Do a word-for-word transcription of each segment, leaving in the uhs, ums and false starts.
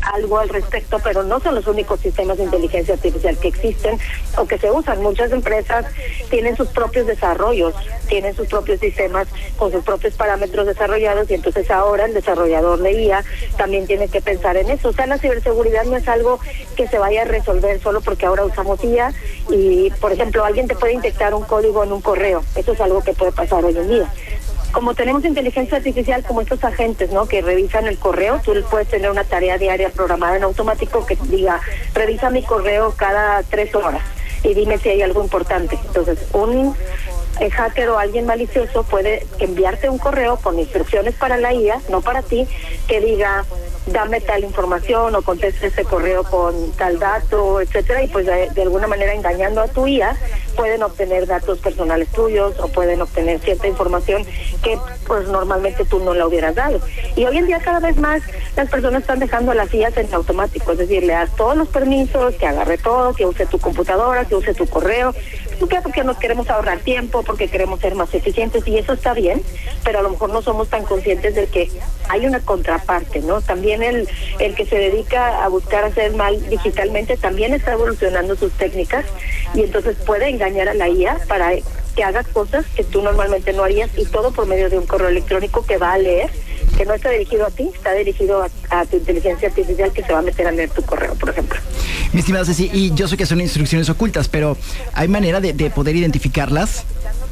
algo al respecto, pero no son los únicos sistemas de inteligencia artificial que existen o que se usan. Muchas empresas tienen sus propios desarrollos, tienen sus propios sistemas con sus propios parámetros desarrollados, y entonces ahora el desarrollador de I A también tiene que pensar en eso. O sea, la ciberseguridad no es algo que se vaya a resolver solo porque ahora usamos I A y, por ejemplo, alguien te puede inyectar un código en un correo. Eso es algo que puede pasar hoy en día. Como tenemos inteligencia artificial, como estos agentes, ¿no?, que revisan el correo, tú puedes tener una tarea diaria programada en automático que diga, revisa mi correo cada tres horas y dime si hay algo importante. Entonces, un eh, hacker o alguien malicioso puede enviarte un correo con instrucciones para la I A, no para ti, que diga, dame tal información o conteste ese correo con tal dato, etcétera, y pues de, de alguna manera engañando a tu I A pueden obtener datos personales tuyos o pueden obtener cierta información que pues normalmente tú no la hubieras dado. Y hoy en día cada vez más las personas están dejando a las I As en automático, es decir, le das todos los permisos, que agarre todo, que use tu computadora, que use tu correo. ¿Por qué? Porque nos queremos ahorrar tiempo, porque queremos ser más eficientes, y eso está bien, pero a lo mejor no somos tan conscientes de que hay una contraparte, ¿no? También el, el que se dedica a buscar hacer mal digitalmente también está evolucionando sus técnicas, y entonces puede engañar a la I A para que hagas cosas que tú normalmente no harías, y todo por medio de un correo electrónico que va a leer, que no está dirigido a ti, está dirigido a, a tu inteligencia artificial que se va a meter a leer tu correo, por ejemplo. Mi estimada Ceci, y yo sé que son instrucciones ocultas, pero ¿hay manera de, de poder identificarlas?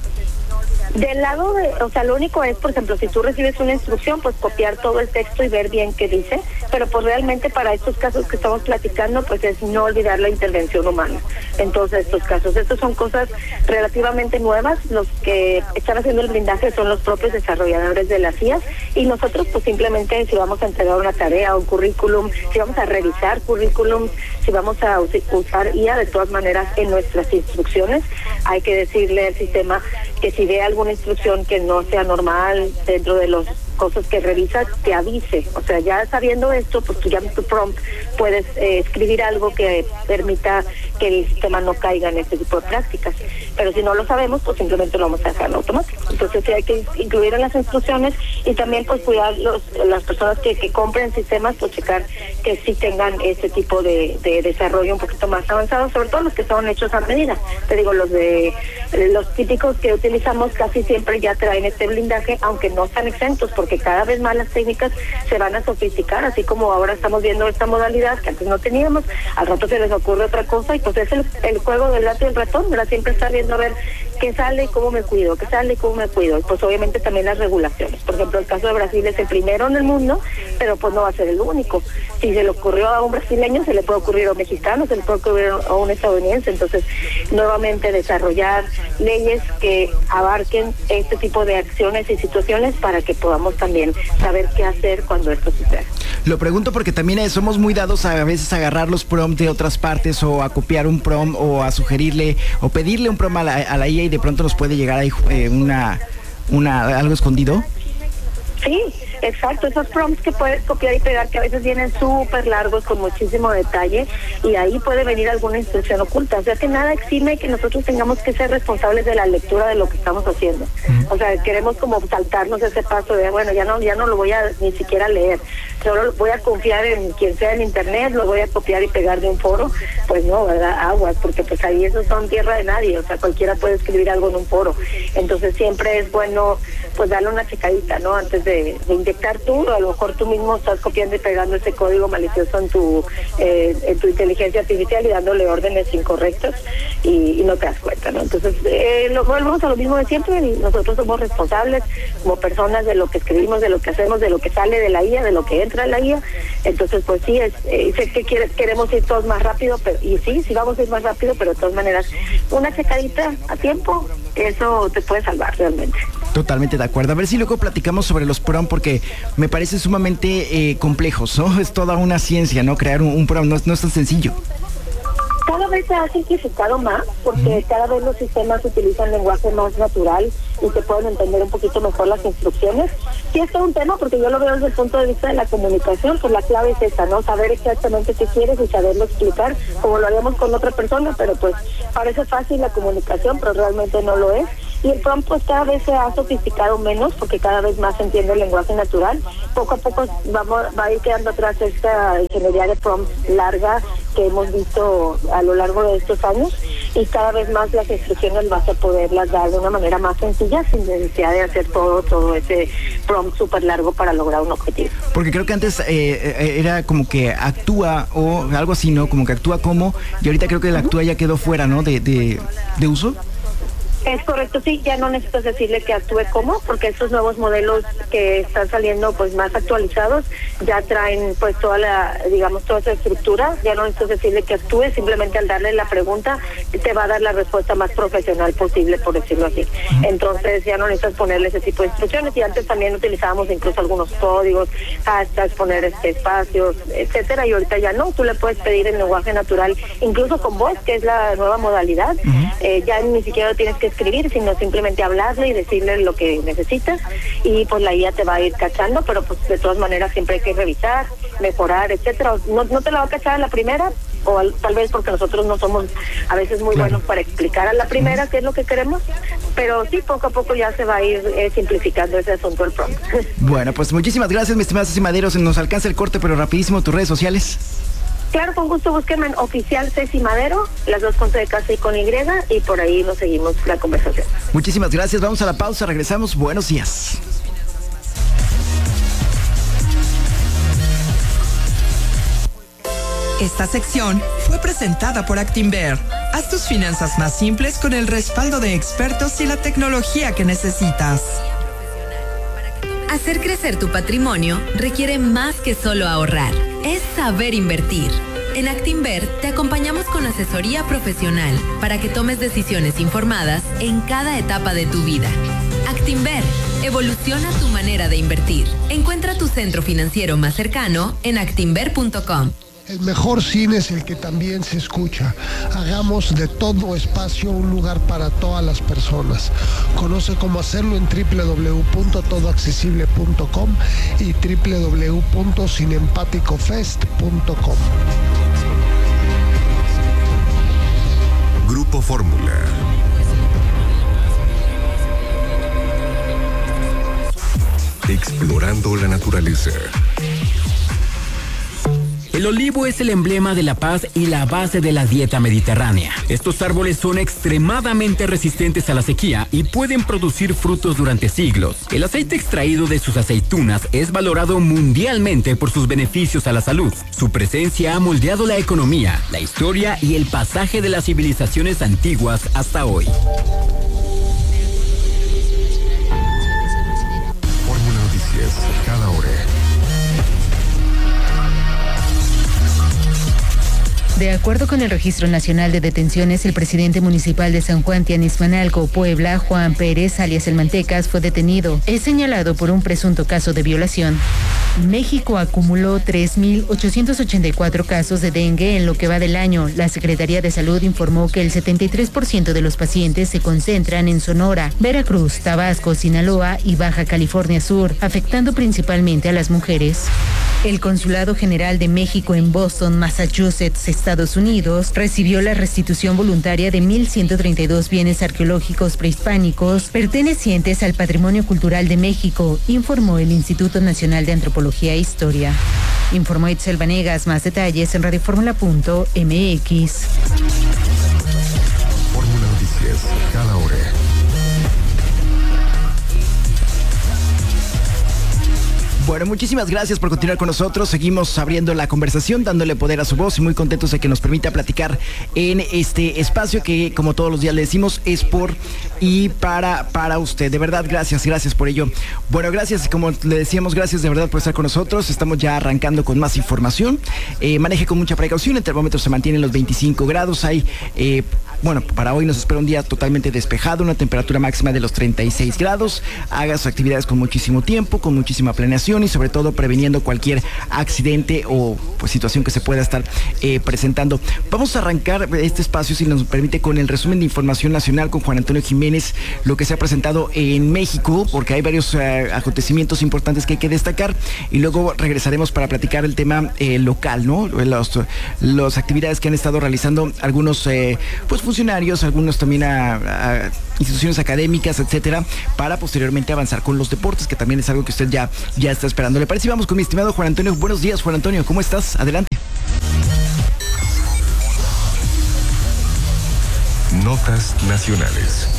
Del lado de, o sea, lo único es, por ejemplo, si tú recibes una instrucción, pues copiar todo el texto y ver bien qué dice, pero pues realmente para estos casos que estamos platicando, pues es no olvidar la intervención humana. Entonces, estos casos, estos son cosas relativamente nuevas, los que están haciendo el blindaje son los propios desarrolladores de las I As, y nosotros pues simplemente si vamos a entregar una tarea, un currículum, si vamos a revisar currículum, si vamos a usar I A, de todas maneras en nuestras instrucciones hay que decirle al sistema que si ve alguna instrucción que no sea normal dentro de los cosas que revisas, te avise. O sea, ya sabiendo esto, pues tú ya en tu prompt puedes eh, escribir algo que permita que el sistema no caiga en este tipo de prácticas. Pero si no lo sabemos, pues simplemente lo vamos a dejar en automático. Entonces sí hay que incluir en las instrucciones, y también pues cuidar los, las personas que, que compren sistemas, pues checar que sí tengan este tipo de, de desarrollo un poquito más avanzado, sobre todo los que son hechos a medida. Te digo, los de los típicos que utilizamos casi siempre ya traen este blindaje, aunque no están exentos, porque cada vez más las técnicas se van a sofisticar, así como ahora estamos viendo esta modalidad que antes no teníamos, al rato se les ocurre otra cosa, y pues es el, el juego del gato y el ratón, ¿verdad? Siempre estar viendo a ver qué sale y cómo me cuido, qué sale y cómo me cuido. Y pues obviamente también las regulaciones. Por ejemplo, el caso de Brasil es el primero en el mundo, pero pues no va a ser el único. Si se le ocurrió a un brasileño, se le puede ocurrir a un mexicano, se le puede ocurrir a un estadounidense. Entonces, nuevamente desarrollar leyes que abarquen este tipo de acciones y situaciones para que podamos también saber qué hacer cuando esto suceda. Lo pregunto porque también eh, somos muy dados a, a veces a agarrar los prompts de otras partes, o a copiar un prompt, o a sugerirle o pedirle un prompt a la, a la I A, y de pronto nos puede llegar ahí eh, una, una algo escondido. Sí, exacto, esos prompts que puedes copiar y pegar, que a veces vienen súper largos con muchísimo detalle, y ahí puede venir alguna instrucción oculta. O sea que nada exime que nosotros tengamos que ser responsables de la lectura de lo que estamos haciendo. O sea, queremos como saltarnos ese paso de, bueno, ya no ya no lo voy a ni siquiera leer, solo voy a confiar en quien sea en internet, lo voy a copiar y pegar de un foro. Pues no, ¿verdad? Aguas, porque pues ahí esos son tierra de nadie, o sea, cualquiera puede escribir algo en un foro. Entonces siempre es bueno pues darle una checadita, ¿no? Antes de, de inyectar tú, a lo mejor tú mismo estás copiando y pegando ese código malicioso en tu eh, en tu inteligencia artificial y dándole órdenes incorrectas, y, y no te das cuenta, ¿no? Entonces, eh, lo volvemos a lo mismo de siempre, y nosotros somos responsables como personas de lo que escribimos, de lo que hacemos, de lo que sale de la I A, de lo que entra en la I A. Entonces, pues sí, es, eh, sé que quiere, queremos ir todos más rápido, pero y sí, sí vamos a ir más rápido, pero de todas maneras, una checadita a tiempo, eso te puede salvar realmente. Totalmente de acuerdo. A ver si luego platicamos sobre los prompt, porque me parece sumamente eh, complejos, ¿no? Es toda una ciencia, ¿no? Crear un, un prompt no, no es tan sencillo. Cada vez se ha simplificado más, porque uh-huh. cada vez los sistemas utilizan lenguaje más natural y se pueden entender un poquito mejor las instrucciones. Sí, es todo un tema, porque yo lo veo desde el punto de vista de la comunicación, pues la clave es esa, ¿no? Saber exactamente qué quieres y saberlo explicar, como lo haríamos con otra persona, pero pues parece fácil la comunicación, pero realmente no lo es. Y el prompt pues cada vez se ha sofisticado menos porque cada vez más se entiende el lenguaje natural. Poco a poco vamos, va a ir quedando atrás esta ingeniería de prompts larga que hemos visto a lo largo de estos años, y cada vez más las instrucciones vas a poderlas dar de una manera más sencilla sin necesidad de hacer todo todo ese prompt súper largo para lograr un objetivo. Porque creo que antes eh, era como que actúa o algo así, ¿no? Como que actúa como, y ahorita creo que el actúa ya quedó fuera, ¿no? De, de, de uso. Es correcto, sí, ya no necesitas decirle que actúe como, porque estos nuevos modelos que están saliendo pues más actualizados ya traen pues toda la, digamos, toda esa estructura. Ya no necesitas decirle que actúe, simplemente al darle la pregunta te va a dar la respuesta más profesional posible, por decirlo así. Entonces ya no necesitas ponerle ese tipo de instrucciones, y antes también utilizábamos incluso algunos códigos, hashtags, poner este espacios, etcétera, y ahorita ya no, tú le puedes pedir en lenguaje natural, incluso con voz, que es la nueva modalidad. Uh-huh. eh, ya ni siquiera tienes que escribir, sino simplemente hablarle y decirle lo que necesitas, y pues la I A te va a ir cachando, pero pues de todas maneras siempre hay que revisar, mejorar, etcétera. No, no te la va a cachar a la primera, o al, tal vez porque nosotros no somos a veces muy claro. buenos para explicar a la primera qué es lo que queremos, pero sí, poco a poco ya se va a ir eh, simplificando ese asunto del prompt. Bueno, pues muchísimas gracias, mi estimada Ceci Madero. Se nos alcanza el corte, pero rapidísimo, tus redes sociales. Claro, con gusto, búsquenme en oficial Ceci Madero, las dos con C de casa y con Y, y por ahí nos seguimos la conversación. Muchísimas gracias, vamos a la pausa, regresamos, buenos días. Esta sección fue presentada por Actinver. Haz tus finanzas más simples con el respaldo de expertos y la tecnología que necesitas. Hacer crecer tu patrimonio requiere más que solo ahorrar, es saber invertir. En Actinver te acompañamos con asesoría profesional para que tomes decisiones informadas en cada etapa de tu vida. Actinver, evoluciona tu manera de invertir. Encuentra tu centro financiero más cercano en actinver punto com. El mejor cine es el que también se escucha. Hagamos de todo espacio un lugar para todas las personas. Conoce cómo hacerlo en doble u doble u doble u punto todo accesible punto com y doble u doble u doble u punto cinempaticofest punto com. Grupo Fórmula. Explorando la naturaleza. El olivo es el emblema de la paz y la base de la dieta mediterránea. Estos árboles son extremadamente resistentes a la sequía y pueden producir frutos durante siglos. El aceite extraído de sus aceitunas es valorado mundialmente por sus beneficios a la salud. Su presencia ha moldeado la economía, la historia y el pasaje de las civilizaciones antiguas hasta hoy. Fórmula Noticias, cada hora. De acuerdo con el Registro Nacional de Detenciones, el presidente municipal de San Juan Tianizmanalco, Puebla, Juan Pérez, alias El Mantecas, fue detenido. Es señalado por un presunto caso de violación. México acumuló tres mil ochocientos ochenta y cuatro casos de dengue en lo que va del año. La Secretaría de Salud informó que el setenta y tres por ciento de los pacientes se concentran en Sonora, Veracruz, Tabasco, Sinaloa y Baja California Sur, afectando principalmente a las mujeres. El Consulado General de México en Boston, Massachusetts, Estados Unidos, recibió la restitución voluntaria de mil ciento treinta y dos bienes arqueológicos prehispánicos pertenecientes al Patrimonio Cultural de México, informó el Instituto Nacional de Antropología e Historia. Informó Itzel Vanegas. Más detalles en radioformula punto m x. Fórmula Noticias, cada hora. Bueno, muchísimas gracias por continuar con nosotros. Seguimos abriendo la conversación, dándole poder a su voz y muy contentos de que nos permita platicar en este espacio que, como todos los días le decimos, es por y para, para usted. De verdad, gracias, gracias por ello. Bueno, gracias, como le decíamos, gracias de verdad por estar con nosotros. Estamos ya arrancando con más información. Eh, maneje con mucha precaución, el termómetro se mantiene en los veinticinco grados. Hay... Eh, Bueno, para hoy nos espera un día totalmente despejado, una temperatura máxima de los treinta y seis grados. Haga sus actividades con muchísimo tiempo, con muchísima planeación. circulación y sobre todo previniendo cualquier accidente o pues situación que se pueda estar eh, presentando. Vamos a arrancar este espacio, si nos permite, con el resumen de información nacional con Juan Antonio Jiménez, lo que se ha presentado en México, porque hay varios eh, acontecimientos importantes que hay que destacar, y luego regresaremos para platicar el tema eh, local, ¿no? Los, las actividades que han estado realizando algunos eh, pues funcionarios, algunos también a, a instituciones académicas, etcétera, para posteriormente avanzar con los deportes, que también es algo que usted ya, ya está esperando. ¿Le parece? Y vamos con mi estimado Juan Antonio. Buenos días, Juan Antonio, ¿cómo estás? Adelante. Notas nacionales.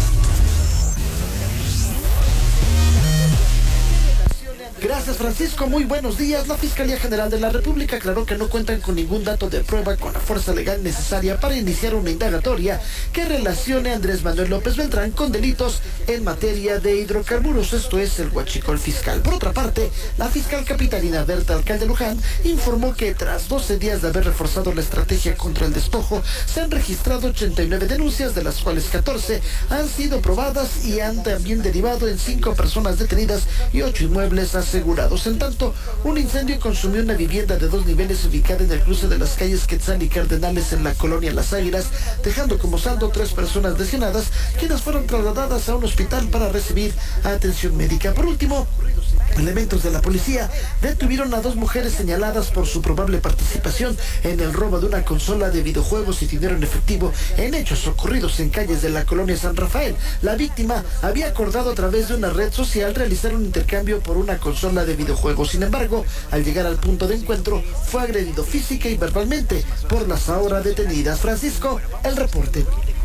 Gracias, Francisco. Muy buenos días. La Fiscalía General de la República aclaró que no cuentan con ningún dato de prueba con la fuerza legal necesaria para iniciar una indagatoria que relacione a Andrés Manuel López Beltrán con delitos en materia de hidrocarburos. Esto es el huachicol fiscal. Por otra parte, la fiscal capitalina Berta Alcalde Luján informó que tras doce días de haber reforzado la estrategia contra el despojo, se han registrado ochenta y nueve denuncias, de las cuales catorce han sido probadas y han también derivado en cinco personas detenidas y ocho inmuebles asegurados. En tanto, un incendio consumió una vivienda de dos niveles ubicada en el cruce de las calles Quetzal y Cardenales en la colonia Las Águilas, dejando como saldo tres personas lesionadas, quienes fueron trasladadas a un hospital para recibir atención médica. Por último, elementos de la policía detuvieron a dos mujeres señaladas por su probable participación en el robo de una consola de videojuegos y dinero en efectivo en hechos ocurridos en calles de la colonia San Rafael. La víctima había acordado a través de una red social realizar un intercambio por una consola de videojuegos. Sin embargo, al llegar al punto de encuentro, fue agredido física y verbalmente por las ahora detenidas. Francisco, el reporte.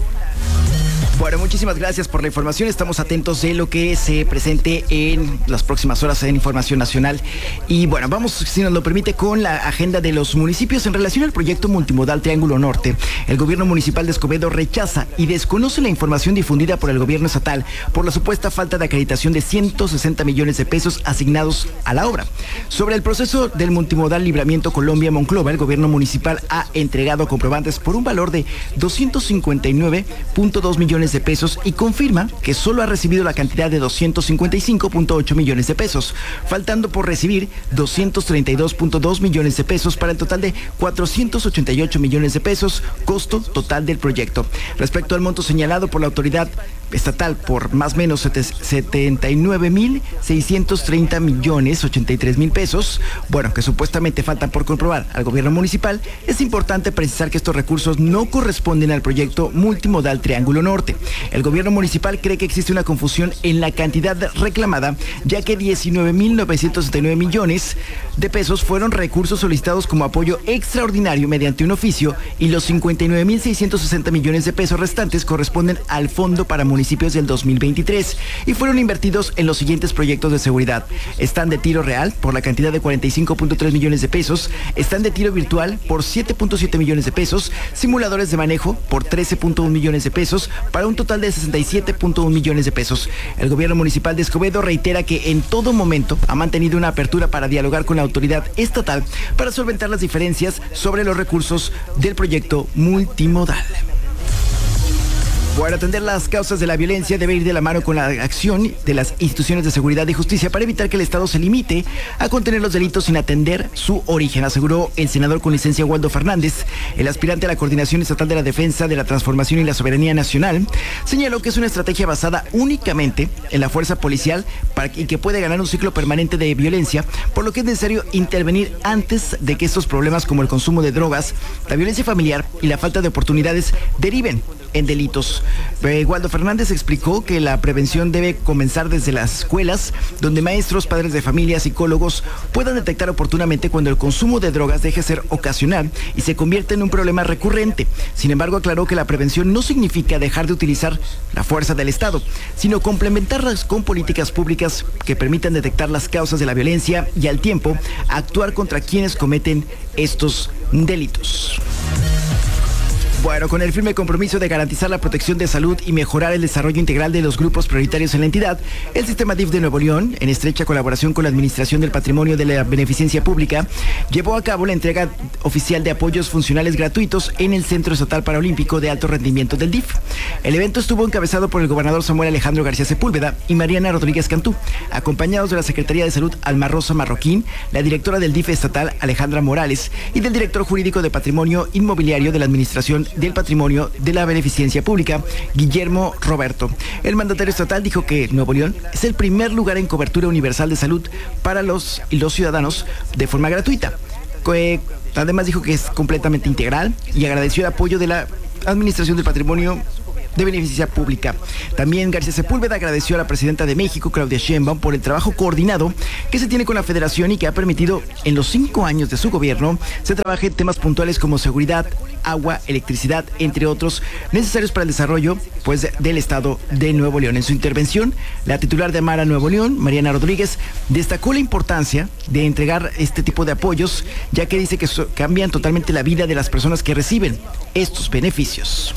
Bueno, muchísimas gracias por la información. Estamos atentos de lo que se presente en las próximas horas en Información Nacional. Y bueno, vamos, si nos lo permite, con la agenda de los municipios. En relación al proyecto multimodal Triángulo Norte, el gobierno municipal de Escobedo rechaza y desconoce la información difundida por el gobierno estatal por la supuesta falta de acreditación de ciento sesenta millones de pesos asignados a la obra. Sobre el proceso del multimodal Libramiento Colombia-Monclova, el gobierno municipal ha entregado comprobantes por un valor de doscientos cincuenta y nueve punto dos millones de pesos y confirma que solo ha recibido la cantidad de doscientos cincuenta y cinco punto ocho millones de pesos, faltando por recibir doscientos treinta y dos punto dos millones de pesos para el total de cuatrocientos ochenta y ocho millones de pesos, costo total del proyecto. Respecto al monto señalado por la autoridad estatal por más o menos setenta y nueve mil seiscientos treinta millones ochenta y tres mil pesos, bueno, que supuestamente faltan por comprobar al gobierno municipal, es importante precisar que estos recursos no corresponden al proyecto multimodal Triángulo Norte. El gobierno municipal cree que existe una confusión en la cantidad reclamada, ya que diecinueve mil novecientos setenta y nueve millones de pesos fueron recursos solicitados como apoyo extraordinario mediante un oficio y los cincuenta y nueve mil seiscientos sesenta millones de pesos restantes corresponden al Fondo para Municipios del dos mil veintitrés y fueron invertidos en los siguientes proyectos de seguridad: stand de tiro real por la cantidad de cuarenta y cinco punto tres millones de pesos, stand de tiro virtual por siete punto siete millones de pesos, simuladores de manejo por trece punto uno millones de pesos, para un total de sesenta y siete punto uno millones de pesos. El gobierno municipal de Escobedo reitera que en todo momento ha mantenido una apertura para dialogar con la autoridad estatal para solventar las diferencias sobre los recursos del proyecto multimodal. Para atender las causas de la violencia debe ir de la mano con la acción de las instituciones de seguridad y justicia para evitar que el Estado se limite a contener los delitos sin atender su origen, aseguró el senador con licencia Waldo Fernández. El aspirante a la Coordinación Estatal de la Defensa de la Transformación y la Soberanía Nacional señaló que es una estrategia basada únicamente en la fuerza policial para y que puede ganar un ciclo permanente de violencia, por lo que es necesario intervenir antes de que estos problemas como el consumo de drogas, la violencia familiar y la falta de oportunidades deriven en delitos. Eh, Waldo Fernández explicó que la prevención debe comenzar desde las escuelas, donde maestros, padres de familia, psicólogos puedan detectar oportunamente cuando el consumo de drogas deje de ser ocasional y se convierte en un problema recurrente. Sin embargo, aclaró que la prevención no significa dejar de utilizar la fuerza del Estado, sino complementarlas con políticas públicas que permitan detectar las causas de la violencia y al tiempo actuar contra quienes cometen estos delitos. Bueno, con el firme compromiso de garantizar la protección de salud y mejorar el desarrollo integral de los grupos prioritarios en la entidad, el sistema D I F de Nuevo León, en estrecha colaboración con la Administración del Patrimonio de la Beneficencia Pública, llevó a cabo la entrega oficial de apoyos funcionales gratuitos en el Centro Estatal Paralímpico de Alto Rendimiento del D I F. El evento estuvo encabezado por el gobernador Samuel Alejandro García Sepúlveda y Mariana Rodríguez Cantú, acompañados de la Secretaría de Salud Alma Rosa Marroquín, la directora del D I F estatal Alejandra Morales y del director jurídico de Patrimonio Inmobiliario de la Administración del Patrimonio de la Beneficencia Pública, Guillermo Roberto. El mandatario estatal dijo que Nuevo León es el primer lugar en cobertura universal de salud para los y los ciudadanos de forma gratuita. Además dijo que es completamente integral y agradeció el apoyo de la Administración del Patrimonio de Beneficencia Pública. También García Sepúlveda agradeció a la presidenta de México, Claudia Sheinbaum, por el trabajo coordinado que se tiene con la federación y que ha permitido en los cinco años de su gobierno se trabaje en temas puntuales como seguridad, agua, electricidad, entre otros, necesarios para el desarrollo pues, del estado de Nuevo León. En su intervención, la titular de Amara Nuevo León, Mariana Rodríguez, destacó la importancia de entregar este tipo de apoyos, ya que dice que so- cambian totalmente la vida de las personas que reciben estos beneficios.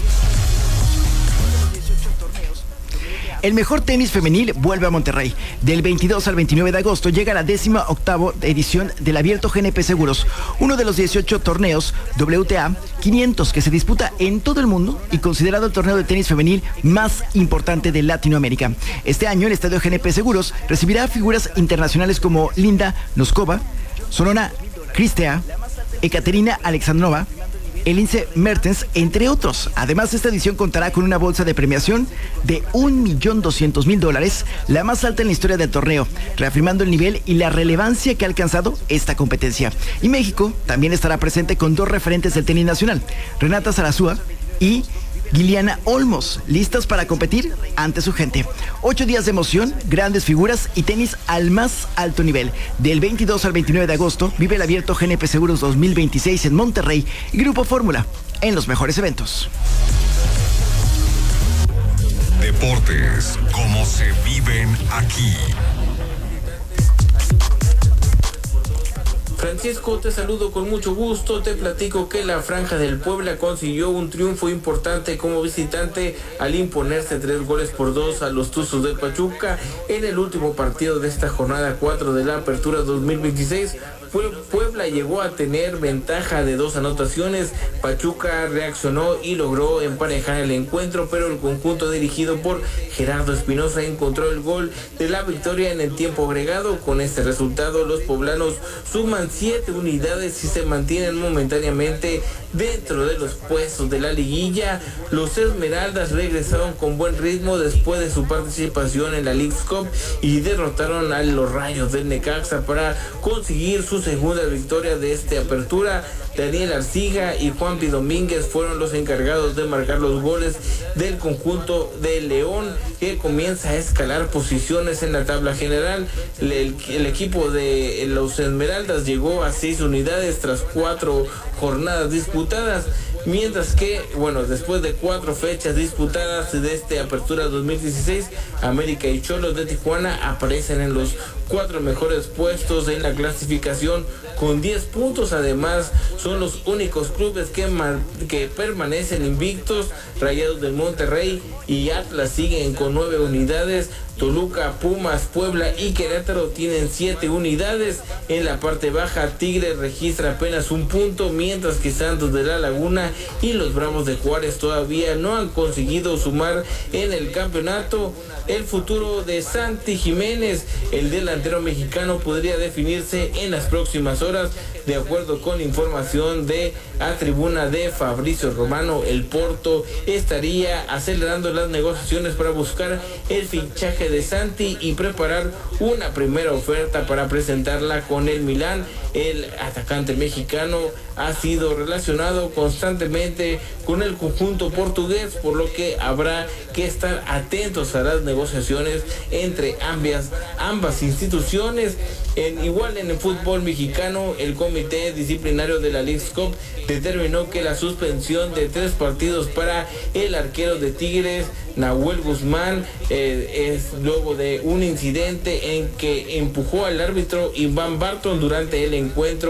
El mejor tenis femenil vuelve a Monterrey. Del veintidós al veintinueve de agosto llega la décima octava edición del Abierto G N P Seguros, uno de los dieciocho torneos W T A quinientos que se disputa en todo el mundo y considerado el torneo de tenis femenil más importante de Latinoamérica. Este año el estadio G N P Seguros recibirá figuras internacionales como Linda Noskova, Sonona Cristea, Ekaterina Alexandrova, Elince Mertens, entre otros. Además, esta edición contará con una bolsa de premiación de un millón doscientos mil dólares, la más alta en la historia del torneo, reafirmando el nivel y la relevancia que ha alcanzado esta competencia. Y México también estará presente con dos referentes del tenis nacional, Renata Zarazúa y Giliana Olmos, listas para competir ante su gente. Ocho días de emoción, grandes figuras y tenis al más alto nivel. Del veintidós al veintinueve de agosto vive el Abierto G N P Seguros dos mil veintiséis en Monterrey y Grupo Fórmula en los mejores eventos. Deportes, como se viven aquí. Francisco, te saludo con mucho gusto. Te platico que la Franja del Puebla consiguió un triunfo importante como visitante al imponerse tres goles por dos a los Tuzos del Pachuca en el último partido de esta jornada cuatro de la Apertura dos mil veintiséis. Puebla llegó a tener ventaja de dos anotaciones. Pachuca reaccionó y logró emparejar el encuentro, pero el conjunto dirigido por Gerardo Espinosa encontró el gol de la victoria en el tiempo agregado. Con este resultado, los poblanos suman siete unidades y se mantienen momentáneamente dentro de los puestos de la liguilla. Los Esmeraldas regresaron con buen ritmo después de su participación en la Leagues Cup y derrotaron a los Rayos del Necaxa para conseguir su segunda victoria de esta apertura. Daniel Arciga y Juanpi Domínguez fueron los encargados de marcar los goles del conjunto de León, que comienza a escalar posiciones en la tabla general. El, el equipo de los Esmeraldas llegó a seis unidades tras cuatro jornadas disputadas, mientras que, bueno, después de cuatro fechas disputadas de esta apertura dos mil dieciséis, América y Cholos de Tijuana aparecen en los cuatro mejores puestos en la clasificación con diez puntos. Además, son los únicos clubes que, mar- que permanecen invictos. Rayados del Monterrey y Atlas siguen con nueve unidades. Toluca, Pumas, Puebla y Querétaro tienen siete unidades. En la parte baja, Tigres registra apenas un punto, mientras que Santos de la Laguna y los Bravos de Juárez todavía no han conseguido sumar en el campeonato. El futuro de Santi Jiménez, el delantero mexicano, podría definirse en las próximas horas, de acuerdo con información de a tribuna de Fabricio Romano. El Porto estaría acelerando las negociaciones para buscar el fichaje de Santi y preparar una primera oferta para presentarla con el Milán. El atacante mexicano ha sido relacionado constantemente con el conjunto portugués, por lo que habrá que estar atentos a las negociaciones entre ambas, ambas instituciones. En, igual en el fútbol mexicano, el comité disciplinario de la Leagues Cup determinó que la suspensión de tres partidos para el arquero de Tigres, Nahuel Guzmán, eh, es luego de un incidente en que empujó al árbitro Iván Barton durante el encuentro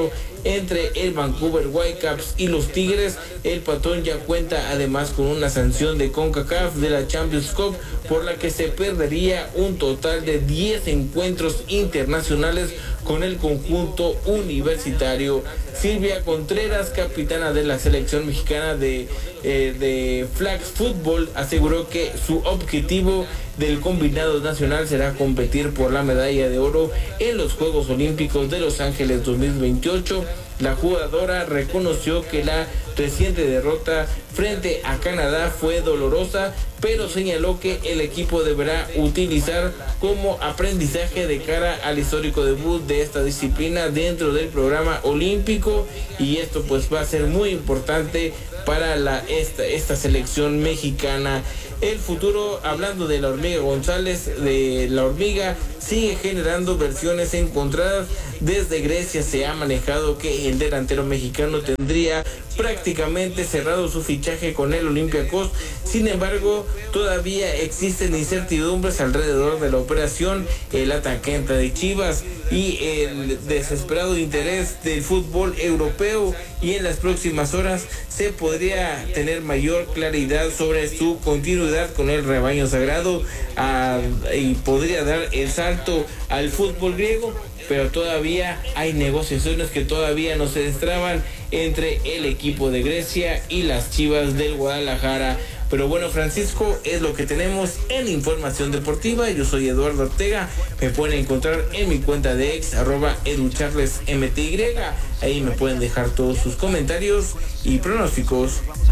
entre el Vancouver Whitecaps y los Tigres. El Patón ya cuenta además con una sanción de CONCACAF de la Champions Cup, por la que se perdería un total de diez encuentros internacionales con el conjunto universitario. Silvia Contreras, capitana de la selección mexicana de, eh, de flag football, aseguró que su objetivo del combinado nacional será competir por la medalla de oro en los Juegos Olímpicos de Los Ángeles dos mil veintiocho. La jugadora reconoció que la reciente derrota frente a Canadá fue dolorosa, pero señaló que el equipo deberá utilizar como aprendizaje de cara al histórico debut de esta disciplina dentro del programa olímpico, y esto pues va a ser muy importante para la, esta, esta selección mexicana. El futuro, hablando de la hormiga González, de la hormiga sigue generando versiones encontradas. Desde Grecia se ha manejado que el delantero mexicano tendría prácticamente cerrado su fichaje con el Olympiacos. Sin embargo, todavía existen incertidumbres alrededor de la operación. El atacante de Chivas y el desesperado interés del fútbol europeo, y en las próximas horas se podría tener mayor claridad sobre su continuidad con el rebaño sagrado, a, y podría dar el salto al fútbol griego, pero todavía hay negociaciones que todavía no se destraban entre el equipo de Grecia y las Chivas del Guadalajara. Pero bueno, Francisco, es lo que tenemos en Información Deportiva. Yo soy Eduardo Ortega. Me pueden encontrar en mi cuenta de ex, arroba educharlesmty. Ahí me pueden dejar todos sus comentarios y pronósticos.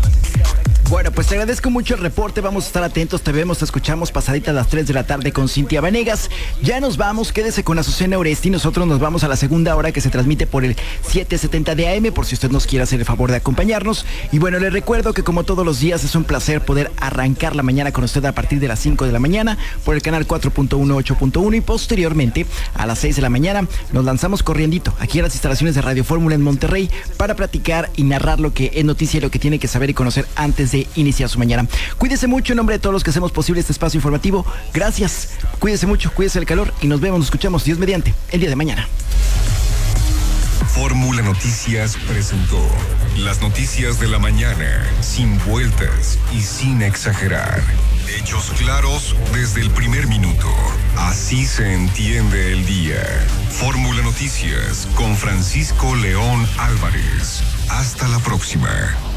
Bueno, pues te agradezco mucho el reporte, vamos a estar atentos, te vemos, te escuchamos pasadita a las tres de la tarde con Cintia Vanegas. Ya nos vamos, quédese con Azucena Oresti, nosotros nos vamos a la segunda hora que se transmite por el setecientos setenta de A M, por si usted nos quiere hacer el favor de acompañarnos. Y bueno, le recuerdo que como todos los días es un placer poder arrancar la mañana con usted a partir de las cinco de la mañana por el canal cuatro punto uno, ocho punto uno, y posteriormente a las seis de la mañana nos lanzamos corriendito aquí a las instalaciones de Radio Fórmula en Monterrey para platicar y narrar lo que es noticia y lo que tiene que saber y conocer antes de iniciar su mañana. Cuídese mucho en nombre de todos los que hacemos posible este espacio informativo. Gracias, cuídese mucho, cuídese del calor y nos vemos, nos escuchamos, Dios mediante, el día de mañana. Fórmula Noticias presentó las noticias de la mañana, sin vueltas y sin exagerar. Hechos claros desde el primer minuto. Así se entiende el día. Fórmula Noticias con Francisco León Álvarez. Hasta la próxima.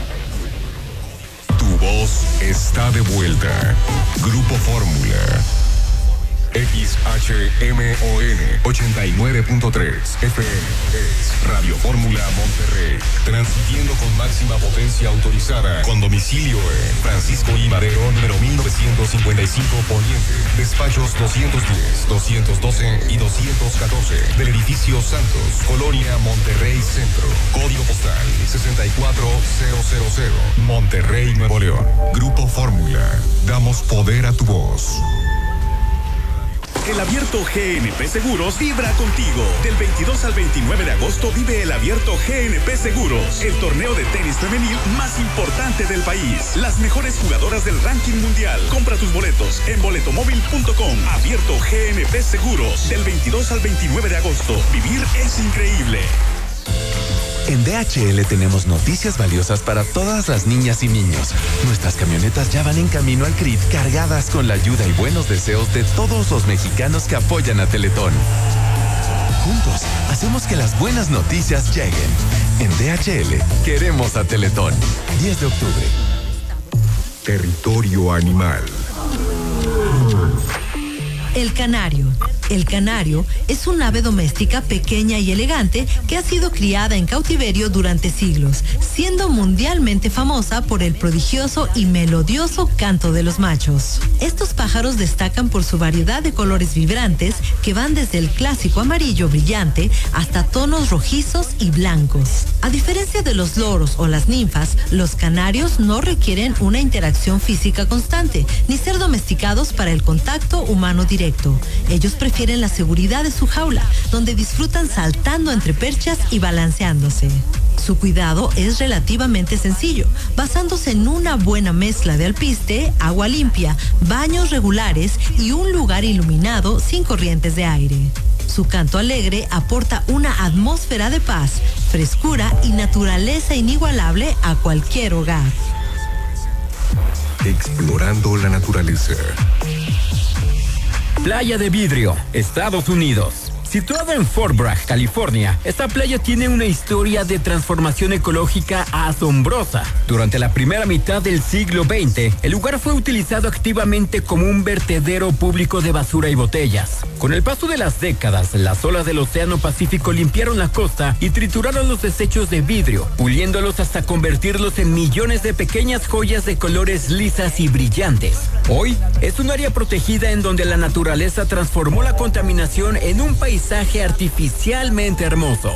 Tu voz está de vuelta. Grupo Fórmula. X H M O N ochenta y nueve punto tres F M es Radio Fórmula Monterrey, transmitiendo con máxima potencia autorizada, con domicilio en Francisco I. Madero, número mil novecientos cincuenta y cinco Poniente, despachos doscientos diez, doscientos doce y doscientos catorce, del edificio Santos, Colonia Monterrey Centro, código postal sesenta y cuatro mil, Monterrey, Nuevo León. Grupo Fórmula, damos poder a tu voz. El Abierto G N P Seguros vibra contigo. Del veintidós al veintinueve de agosto vive el Abierto G N P Seguros, el torneo de tenis femenil más importante del país. Las mejores jugadoras del ranking mundial. Compra tus boletos en boletomóvil punto com. Abierto G N P Seguros, del veintidós al veintinueve de agosto. Vivir es increíble. En D H L tenemos noticias valiosas para todas las niñas y niños. Nuestras camionetas ya van en camino al C R I T, cargadas con la ayuda y buenos deseos de todos los mexicanos que apoyan a Teletón. Juntos, hacemos que las buenas noticias lleguen. En D H L, queremos a Teletón. diez de octubre. Territorio animal. El canario. El canario es un ave doméstica pequeña y elegante que ha sido criada en cautiverio durante siglos, siendo mundialmente famosa por el prodigioso y melodioso canto de los machos. Estos pájaros destacan por su variedad de colores vibrantes que van desde el clásico amarillo brillante hasta tonos rojizos y blancos. A diferencia de los loros o las ninfas, los canarios no requieren una interacción física constante, ni ser domesticados para el contacto humano directo. Ellos prefieren la seguridad de su jaula, donde disfrutan saltando entre perchas y balanceándose. Su cuidado es relativamente sencillo, basándose en una buena mezcla de alpiste, agua limpia, baños regulares y un lugar iluminado sin corrientes de aire. Su canto alegre aporta una atmósfera de paz, frescura y naturaleza inigualable a cualquier hogar. Explorando la naturaleza. Playa de Vidrio, Estados Unidos. Situada en Fort Bragg, California, esta playa tiene una historia de transformación ecológica asombrosa. Durante la primera mitad del siglo veinte, el lugar fue utilizado activamente como un vertedero público de basura y botellas. Con el paso de las décadas, las olas del Océano Pacífico limpiaron la costa y trituraron los desechos de vidrio, puliéndolos hasta convertirlos en millones de pequeñas joyas de colores lisas y brillantes. Hoy es un área protegida en donde la naturaleza transformó la contaminación en un paisaje artificialmente hermoso.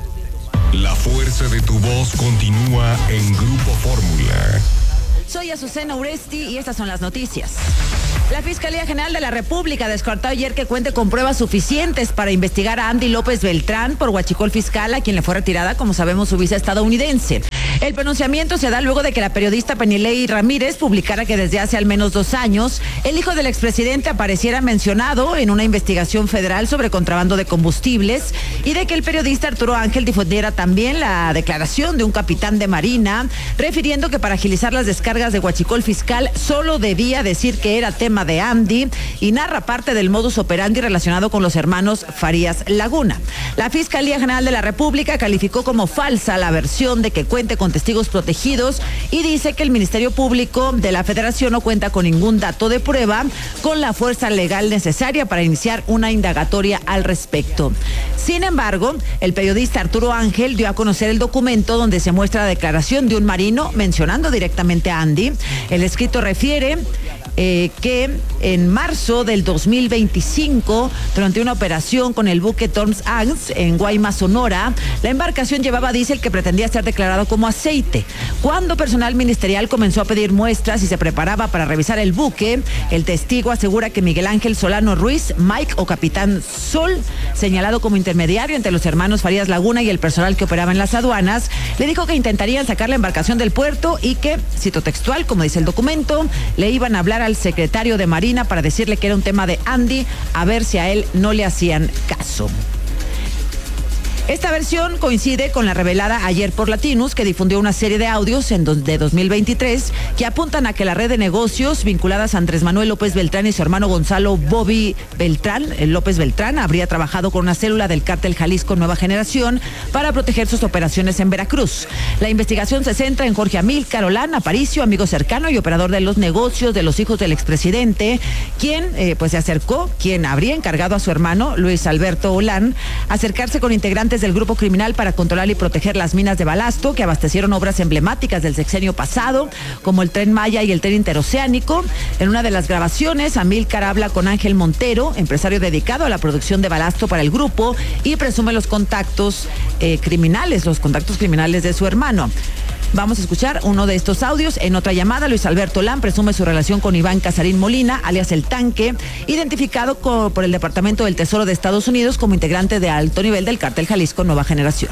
La fuerza de tu voz continúa en Grupo Fórmula. Soy Azucena Uresti y estas son las noticias. La Fiscalía General de la República descartó ayer que cuente con pruebas suficientes para investigar a Andy López Beltrán por huachicol fiscal, a quien le fue retirada, como sabemos, su visa estadounidense. El pronunciamiento se da luego de que la periodista Penilei Ramírez publicara que desde hace al menos dos años el hijo del expresidente apareciera mencionado en una investigación federal sobre contrabando de combustibles y de que el periodista Arturo Ángel difundiera también la declaración de un capitán de Marina refiriendo que para agilizar las descargas de huachicol fiscal solo debía decir que era tema de Andy, y narra parte del modus operandi relacionado con los hermanos Farías Laguna. La Fiscalía General de la República calificó como falsa la versión de que cuente con testigos protegidos y dice que el Ministerio Público de la Federación no cuenta con ningún dato de prueba con la fuerza legal necesaria para iniciar una indagatoria al respecto. Sin embargo, el periodista Arturo Ángel dio a conocer el documento donde se muestra la declaración de un marino mencionando directamente a Andy. El escrito refiere Eh, que en marzo del dos mil veinticinco, durante una operación con el buque Torms Angst en Guaymas, Sonora, la embarcación llevaba diésel que pretendía ser declarado como aceite. Cuando personal ministerial comenzó a pedir muestras y se preparaba para revisar el buque, el testigo asegura que Miguel Ángel Solano Ruiz, Mike o Capitán Sol, señalado como intermediario entre los hermanos Farías Laguna y el personal que operaba en las aduanas, le dijo que intentarían sacar la embarcación del puerto y que, cito textual, como dice el documento, le iban a hablar al secretario de Marina para decirle que era un tema de Andy, a ver si a él no le hacían caso. Esta versión coincide con la revelada ayer por Latinus, que difundió una serie de audios en dos, de dos mil veintitrés que apuntan a que la red de negocios vinculadas a Andrés Manuel López Beltrán y su hermano Gonzalo Bobby Beltrán, López Beltrán, habría trabajado con una célula del cártel Jalisco Nueva Generación para proteger sus operaciones en Veracruz. La investigación se centra en Jorge Amílcar Olán Aparicio, amigo cercano y operador de los negocios de los hijos del expresidente, quien eh, pues se acercó, quien habría encargado a su hermano Luis Alberto Olán acercarse con integrantes del grupo criminal para controlar y proteger las minas de balasto que abastecieron obras emblemáticas del sexenio pasado, como el Tren Maya y el Tren Interoceánico. En una de las grabaciones, Amílcar habla con Ángel Montero, empresario dedicado a la producción de balasto para el grupo, y presume los contactos eh, criminales, los contactos criminales de su hermano. Vamos a escuchar uno de estos audios. En otra llamada, Luis Alberto Olán presume su relación con Iván Casarín Molina, alias El Tanque, identificado co- por el Departamento del Tesoro de Estados Unidos como integrante de alto nivel del cártel Jalisco Nueva Generación.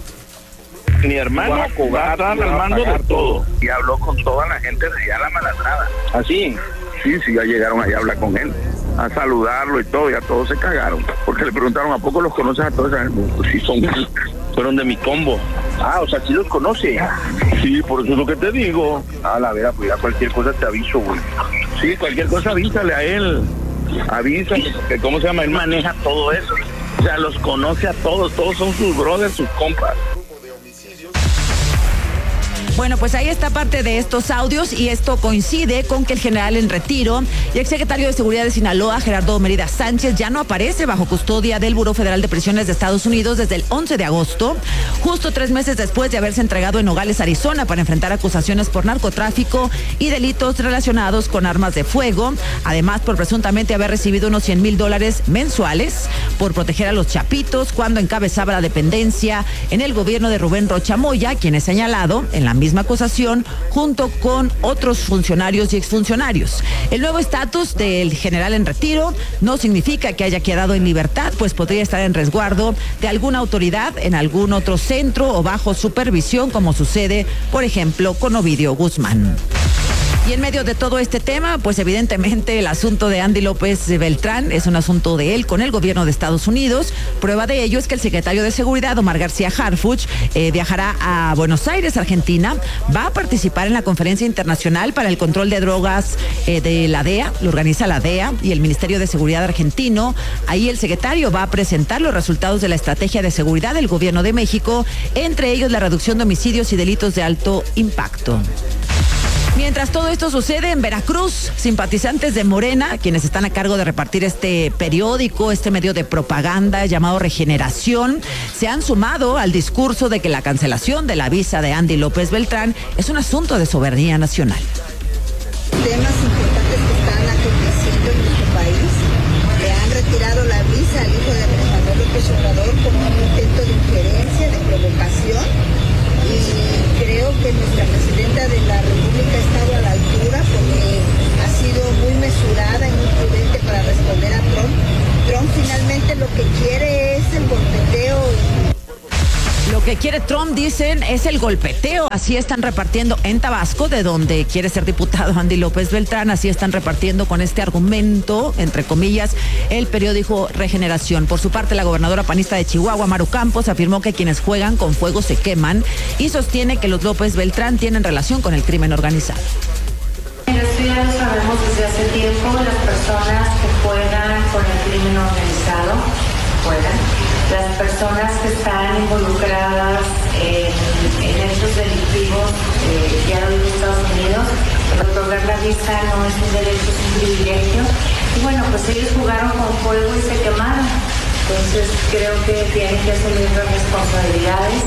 Mi hermano estaba al mando de todo y habló con toda la gente de allá la Malandrada. ¿Así? Sí, sí, ya llegaron allá a hablar con él, a saludarlo y todo, y a todos se cagaron, porque le preguntaron, ¿a poco los conoces a todos? Pues sí, son, fueron de mi combo. Ah, o sea, ¿sí los conoce? Sí, por eso es lo que te digo. Ah, la vera, pues ya cualquier cosa te aviso, güey. Sí, cualquier cosa avísale a él, avísale, que cómo se llama, él maneja todo eso. O sea, los conoce a todos, todos son sus brothers, sus compas. Bueno, pues ahí está parte de estos audios, y esto coincide con que el general en retiro y exsecretario de Seguridad de Sinaloa, Gerardo Mérida Sánchez, ya no aparece bajo custodia del Buró Federal de Prisiones de Estados Unidos desde el once de agosto, justo tres meses después de haberse entregado en Nogales, Arizona, para enfrentar acusaciones por narcotráfico y delitos relacionados con armas de fuego, además por presuntamente haber recibido unos cien mil dólares mensuales por proteger a los chapitos cuando encabezaba la dependencia en el gobierno de Rubén Rocha Moya, quien es señalado en la misma misma acusación junto con otros funcionarios y exfuncionarios. El nuevo estatus del general en retiro no significa que haya quedado en libertad, pues podría estar en resguardo de alguna autoridad en algún otro centro o bajo supervisión, como sucede, por ejemplo, con Ovidio Guzmán. Y en medio de todo este tema, pues evidentemente el asunto de Andy López Beltrán es un asunto de él con el gobierno de Estados Unidos. Prueba de ello es que el secretario de Seguridad, Omar García Harfuch, eh, viajará a Buenos Aires, Argentina. Va a participar en la Conferencia Internacional para el Control de Drogas eh, de la D E A, lo organiza la D E A y el Ministerio de Seguridad argentino. Ahí el secretario va a presentar los resultados de la estrategia de seguridad del gobierno de México, entre ellos la reducción de homicidios y delitos de alto impacto. Mientras todo esto sucede en Veracruz, simpatizantes de Morena, quienes están a cargo de repartir este periódico, este medio de propaganda llamado Regeneración, se han sumado al discurso de que la cancelación de la visa de Andy López Beltrán es un asunto de soberanía nacional. Temas importantes que están aconteciendo en nuestro país. Le han retirado la visa al hijo de Andrés Manuel López Obrador como un intento de injerencia, de provocación. Y creo que nuestra presidenta de la República ha estado a la altura porque ha sido muy mesurada y muy prudente para responder a Trump. Trump finalmente lo que quiere es el golpeteo. Lo que quiere Trump, dicen, es el golpeteo. Así están repartiendo en Tabasco, de donde quiere ser diputado Andy López Beltrán. Así están repartiendo con este argumento, entre comillas, el periódico Regeneración. Por su parte, la gobernadora panista de Chihuahua, Maru Campos, afirmó que quienes juegan con fuego se queman y sostiene que los López Beltrán tienen relación con el crimen organizado. Esto ya lo sabemos desde hace tiempo. Las personas que juegan con el crimen organizado juegan. Las personas que están involucradas en, en hechos delictivos, eh, ya lo dijo Estados Unidos, otorgar la visa no es un derecho, es un privilegio. Y bueno, pues ellos jugaron con fuego y se quemaron. Entonces creo que tienen que asumir las responsabilidades.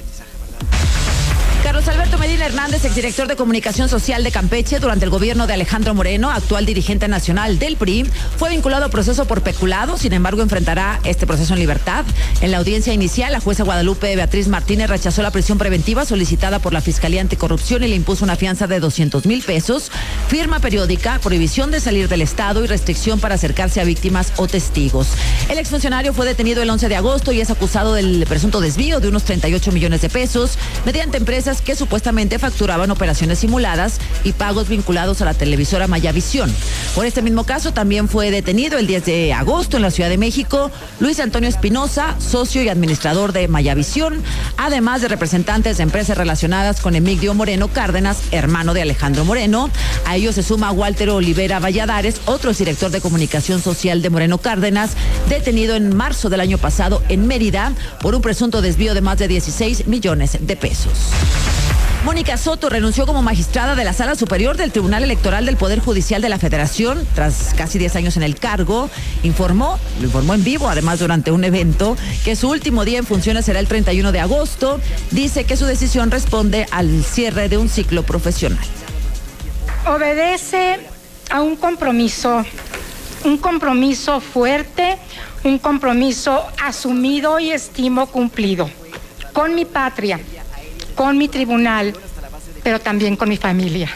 Carlos Alberto Medina Hernández, exdirector de Comunicación Social de Campeche durante el gobierno de Alejandro Moreno, actual dirigente nacional del P R I, fue vinculado a proceso por peculado, sin embargo enfrentará este proceso en libertad. En la audiencia inicial, la jueza Guadalupe Beatriz Martínez rechazó la prisión preventiva solicitada por la Fiscalía Anticorrupción y le impuso una fianza de doscientos mil pesos, firma periódica, prohibición de salir del Estado y restricción para acercarse a víctimas o testigos. El exfuncionario fue detenido el once de agosto y es acusado del presunto desvío de unos treinta y ocho millones de pesos mediante empresas que supuestamente facturaban operaciones simuladas y pagos vinculados a la televisora Mayavisión. Por este mismo caso también fue detenido el diez de agosto en la Ciudad de México Luis Antonio Espinosa, socio y administrador de Mayavisión, además de representantes de empresas relacionadas con Emigdio Moreno Cárdenas, hermano de Alejandro Moreno. A ellos se suma Walter Olivera Valladares, otro director de Comunicación Social de Moreno Cárdenas, detenido en marzo del año pasado en Mérida por un presunto desvío de más de dieciséis millones de pesos. Mónica Soto renunció como magistrada de la Sala Superior del Tribunal Electoral del Poder Judicial de la Federación tras casi diez años en el cargo. Informó, lo informó en vivo, además durante un evento, que su último día en funciones será el treinta y uno de agosto. Dice que su decisión responde al cierre de un ciclo profesional. Obedece a un compromiso, un compromiso fuerte, un compromiso asumido y estimo cumplido con mi patria, con mi tribunal, pero también con mi familia.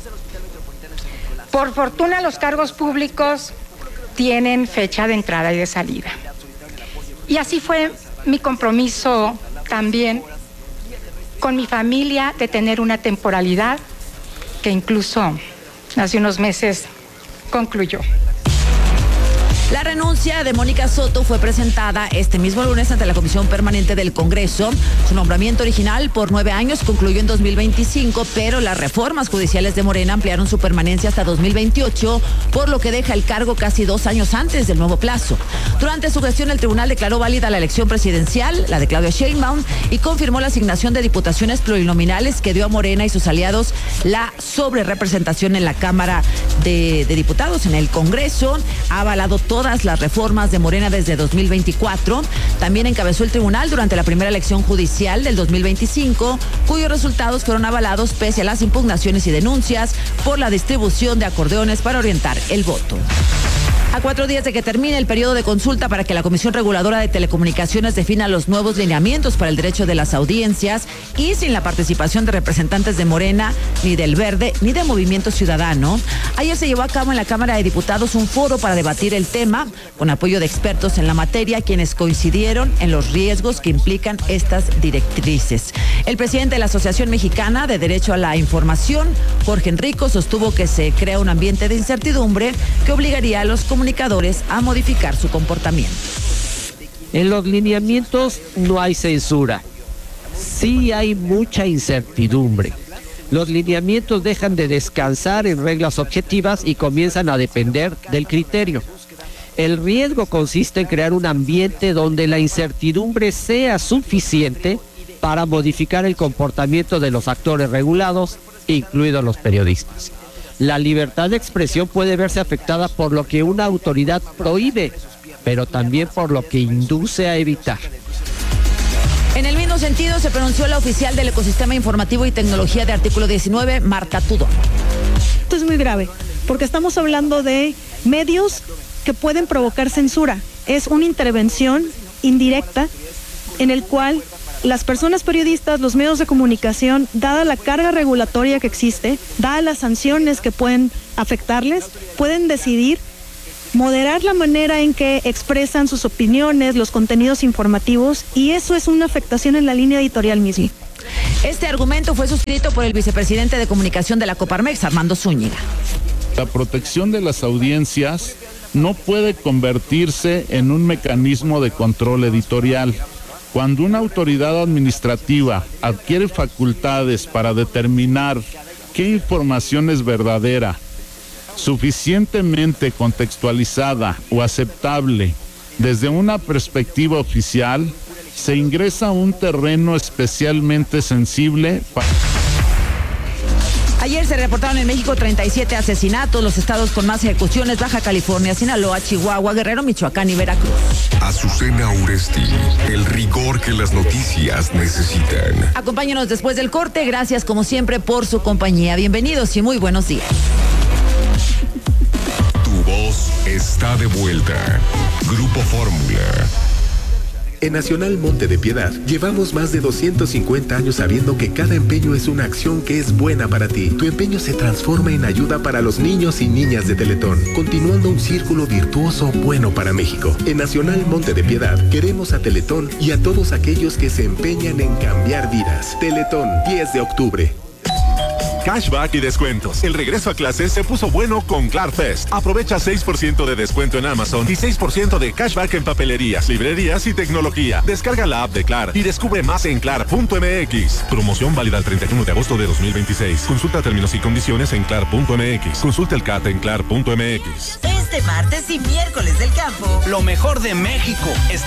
Por fortuna, los cargos públicos tienen fecha de entrada y de salida. Y así fue mi compromiso también con mi familia de tener una temporalidad que incluso hace unos meses concluyó. La renuncia de Mónica Soto fue presentada este mismo lunes ante la Comisión Permanente del Congreso. Su nombramiento original por nueve años concluyó en dos mil veinticinco, pero las reformas judiciales de Morena ampliaron su permanencia hasta dos mil veintiocho, por lo que deja el cargo casi dos años antes del nuevo plazo. Durante su gestión, el tribunal declaró válida la elección presidencial, la de Claudia Sheinbaum, y confirmó la asignación de diputaciones plurinominales que dio a Morena y sus aliados la sobrerepresentación en la Cámara de, de Diputados, en el Congreso. Ha avalado todas las reformas de Morena desde dos mil veinticuatro. También encabezó el tribunal durante la primera elección judicial del dos mil veinticinco, cuyos resultados fueron avalados pese a las impugnaciones y denuncias por la distribución de acordeones para orientar el voto. A cuatro días de que termine el periodo de consulta para que la Comisión Reguladora de Telecomunicaciones defina los nuevos lineamientos para el derecho de las audiencias y sin la participación de representantes de Morena, ni del Verde, ni de Movimiento Ciudadano, ayer se llevó a cabo en la Cámara de Diputados un foro para debatir el tema con apoyo de expertos en la materia, quienes coincidieron en los riesgos que implican estas directrices. El presidente de la Asociación Mexicana de Derecho a la Información, Jorge Enrico, sostuvo que se crea un ambiente de incertidumbre que obligaría a los comunicadores a modificar su comportamiento. En los lineamientos no hay censura, sí hay mucha incertidumbre. Los lineamientos dejan de descansar en reglas objetivas y comienzan a depender del criterio. El riesgo consiste en crear un ambiente donde la incertidumbre sea suficiente para modificar el comportamiento de los actores regulados, incluidos los periodistas. La libertad de expresión puede verse afectada por lo que una autoridad prohíbe, pero también por lo que induce a evitar. En el mismo sentido, se pronunció la oficial del Ecosistema Informativo y Tecnología de Artículo diecinueve, Marta Tudor. Esto es muy grave, porque estamos hablando de medios que pueden provocar censura. Es una intervención indirecta en el cual las personas periodistas, los medios de comunicación, dada la carga regulatoria que existe, dadas las sanciones que pueden afectarles, pueden decidir moderar la manera en que expresan sus opiniones, los contenidos informativos, y eso es una afectación en la línea editorial misma. Este argumento fue suscrito por el vicepresidente de comunicación de la Coparmex, Armando Zúñiga. La protección de las audiencias no puede convertirse en un mecanismo de control editorial. Cuando una autoridad administrativa adquiere facultades para determinar qué información es verdadera, suficientemente contextualizada o aceptable desde una perspectiva oficial, se ingresa a un terreno especialmente sensible para... Ayer se reportaron en México treinta y siete asesinatos, los estados con más ejecuciones: Baja California, Sinaloa, Chihuahua, Guerrero, Michoacán y Veracruz. Azucena Uresti, el rigor que las noticias necesitan. Acompáñenos después del corte, gracias como siempre por su compañía. Bienvenidos y muy buenos días. Tu voz está de vuelta. Grupo Fórmula. En Nacional Monte de Piedad llevamos más de doscientos cincuenta años sabiendo que cada empeño es una acción que es buena para ti. Tu empeño se transforma en ayuda para los niños y niñas de Teletón, continuando un círculo virtuoso bueno para México. En Nacional Monte de Piedad queremos a Teletón y a todos aquellos que se empeñan en cambiar vidas. Teletón, diez de octubre. Cashback y descuentos. El regreso a clases se puso bueno con Clarfest. Aprovecha seis por ciento de descuento en Amazon y seis por ciento de cashback en papelerías, librerías y tecnología. Descarga la app de Clar y descubre más en clar punto m x. Promoción válida el treinta y uno de agosto de dos mil veintiséis. Consulta términos y condiciones en clar punto m x. Consulta el C A T en clar punto m x. Este martes y miércoles del campo, lo mejor de México está